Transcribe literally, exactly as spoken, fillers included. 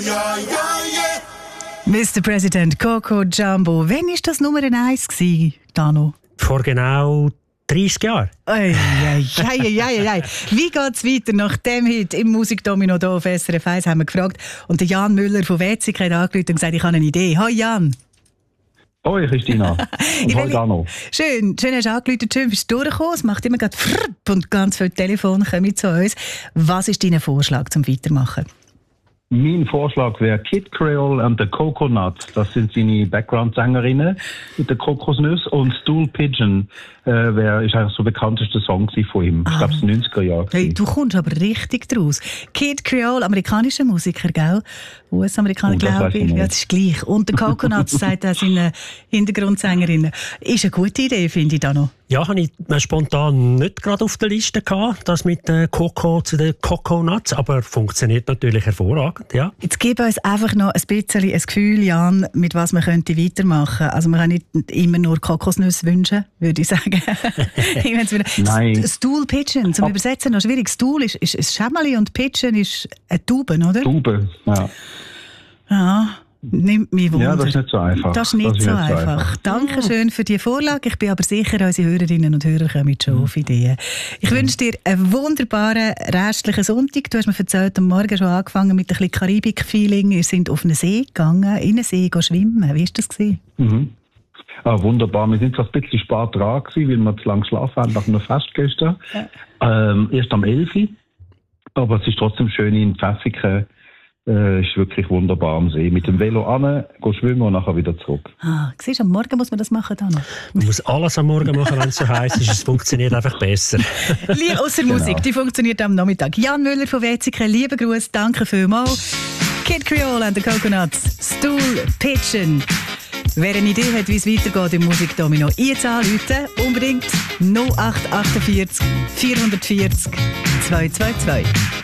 Ja, ja, yeah. Mister President, Coco Jumbo. Wann war das Nummer eins, Dano? Vor genau dreißig Jahren. Ei, ei, ei, ei, ei. Wie geht es weiter nach dem Hit im Musikdomino hier auf S R F eins, haben wir gefragt. Und der Jan Müller von Wetzig hat angerufen und gesagt, ich habe eine Idee. Hoi Jan. Hoi Christina. Und hoi Dano. Schön, schön hast du angerufen, schön bist du durchgekommen. Es macht immer gerade frrrp und ganz viele Telefone kommen zu uns. Was ist dein Vorschlag zum Weitermachen? Mein Vorschlag wäre Kid Creole and the Coconuts. Das sind seine Background-Sängerinnen mit den Kokosnüsse. Und Stool Pigeon äh, wär, ist eigentlich so der bekannteste Song von ihm. Ah. Ich glaube, es neunziger Jahre. Hey, du kommst aber richtig draus. Kid Creole, amerikanischer Musiker, gell? U S-Amerikaner, glaube ich. Ja, das ist gleich. Und der Coconuts, sagt er seinen Hintergrundsängerinnen. Ist eine gute Idee, finde ich da noch. Ja, habe ich spontan nicht gerade auf der Liste gehabt, das mit den Coco zu den Coconuts, aber funktioniert natürlich hervorragend, ja. Jetzt gib uns einfach noch ein bisschen ein Gefühl, Jan, mit was man könnte weitermachen. Also man kann nicht immer nur Kokosnüsse wünschen, würde ich sagen. Nein. Stool Pigeon, zum Übersetzen noch schwierig. Stool ist, ist ein Schämmeli und Pigeon ist eine Taube, oder? Taube, ja. Ja. Nimmt mich Wunder. Ja, das ist nicht so einfach. Das ist nicht, das ist so, nicht einfach. so einfach. Dankeschön für die Vorlage. Ich bin aber sicher, unsere Hörerinnen und Hörer kommen schon mhm. auf Ideen. Ich mhm. wünsche dir einen wunderbaren restlichen Sonntag. Du hast mir erzählt, am Morgen schon angefangen mit ein bisschen Karibik-Feeling. Wir sind auf einen See gegangen, in einen See schwimmen. Wie war das? Mhm. Ah, wunderbar. Wir sind fast ein bisschen spät dran gewesen, weil wir zu lange geschlafen haben nach einem Fest gestern. Ja. Ähm, erst am elf Uhr. Aber es ist trotzdem schön in Pfäffiken. Äh, ist wirklich wunderbar am See. Mit dem Velo an, gehen schwimmen und nachher wieder zurück. Ah, siehst du, am Morgen muss man das machen, Dano? Man muss alles am Morgen machen, wenn es so heiß ist. Es funktioniert einfach besser. Ausser Musik, genau. Die funktioniert am Nachmittag. Jan Müller von Wetzig, lieben Gruß, danke vielmals. Kid Creole and the Coconuts, Stool Pigeon. Wer eine Idee hat, wie es weitergeht im Musikdomino, jetzt anrufen, unbedingt null acht acht vier vierhundertvierzig zweihundertzweiundzwanzig.